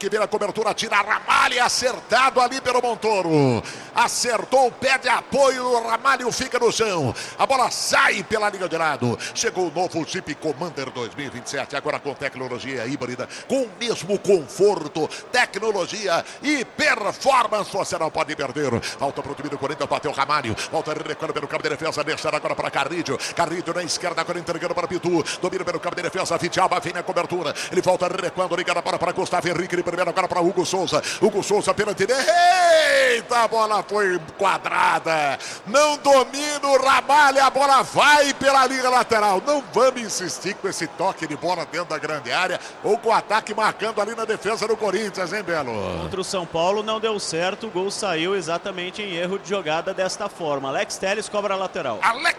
que vem a cobertura, tira a Ramalho, acertado ali pelo Montoro. Acertou o pé de apoio, o Ramalho fica no chão. A bola sai pela linha de lado. Chegou o novo Jeep Commander 2027, agora com tecnologia híbrida, com o mesmo conforto, tecnologia e performance. Você não pode perder. Volta para o time do Corinthians, bateu o Ramalho. Volta recuando pelo campo de defesa, deixando agora para Carrillo. Carrillo na esquerda, agora entregando para Pitu. Domina pelo campo de defesa, Vidialba vem na cobertura. Ele volta recuando, liga a bola para Gustavo Henrique. Ele primeiro agora para Hugo Souza. Hugo Souza pela direita. Eita, a bola foi quadrada. Não domina o Ramalho, a bola vai pela linha lateral. Não vamos insistir com esse toque de bola dentro da grande área ou com o ataque marcando ali na defesa do Corinthians, hein, Belo? Contra o São Paulo não deu certo, o gol saiu exatamente em erro de jogada desta forma. Alex Telles cobra a lateral. Alex